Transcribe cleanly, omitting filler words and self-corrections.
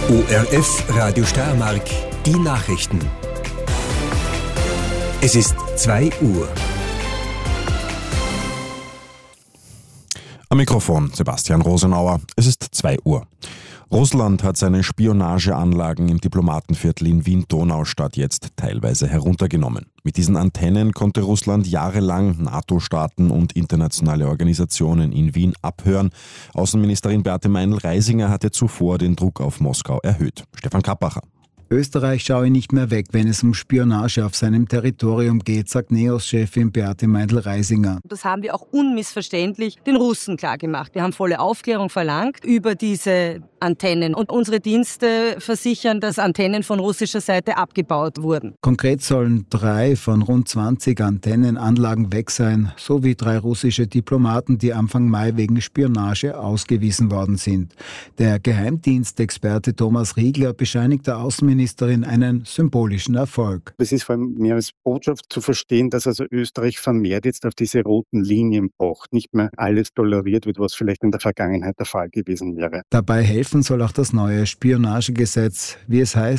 ORF Radio Steiermark, die Nachrichten. Es ist 2 Uhr. Am Mikrofon Sebastian Rosenauer. Es ist 2 Uhr. Russland hat seine Spionageanlagen im Diplomatenviertel in Wien-Donaustadt jetzt teilweise heruntergenommen. Mit diesen Antennen konnte Russland jahrelang NATO-Staaten und internationale Organisationen in Wien abhören. Außenministerin Beate Meinl-Reisinger hatte zuvor den Druck auf Moskau erhöht. Stefan Kappacher. Österreich schaue nicht mehr weg, wenn es um Spionage auf seinem Territorium geht, sagt NEOS-Chefin Beate Meinl-Reisinger. Das haben wir auch unmissverständlich den Russen klargemacht. Wir haben volle Aufklärung verlangt über diese Antennen. Und unsere Dienste versichern, dass Antennen von russischer Seite abgebaut wurden. Konkret sollen 3 von rund 20 Antennenanlagen weg sein, sowie 3 russische Diplomaten, die Anfang Mai wegen Spionage ausgewiesen worden sind. Der Geheimdienstexperte Thomas Riegler bescheinigt der Außenministerin einen symbolischen Erfolg. Es ist vor allem mehr als Botschaft zu verstehen, dass also Österreich vermehrt jetzt auf diese roten Linien pocht, nicht mehr alles toleriert wird, was vielleicht in der Vergangenheit der Fall gewesen wäre. Dabei helfen soll auch das neue Spionagegesetz. Wie es heißt,